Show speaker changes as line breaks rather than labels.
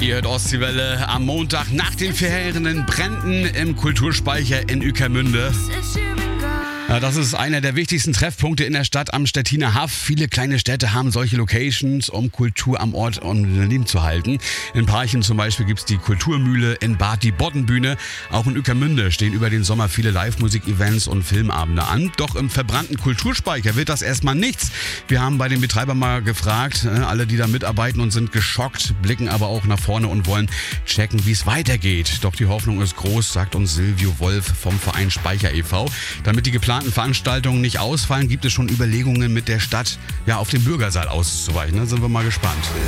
Ihr hört Ostseewelle am Montag nach den verheerenden Bränden im Kulturspeicher in Ueckermünde. Ja, das ist einer der wichtigsten Treffpunkte in der Stadt am Stettiner Haff. Viele kleine Städte haben solche Locations, um Kultur am Ort am Leben zu halten. In Parchim zum Beispiel gibt es die Kulturmühle, in Bad die Boddenbühne. Auch in Ueckermünde stehen über den Sommer viele Live-Musik-Events und Filmabende an. Doch im verbrannten Kulturspeicher wird das erstmal nichts. Wir haben bei den Betreibern mal gefragt, alle, die da mitarbeiten und sind geschockt, blicken aber auch nach vorne und wollen checken, wie es weitergeht. Doch die Hoffnung ist groß, sagt uns Silvio Wolf vom Verein Speicher e.V. Damit die geplanten Veranstaltungen nicht ausfallen, gibt es schon Überlegungen mit der Stadt, auf den Bürgersaal auszuweichen. Da sind wir mal gespannt.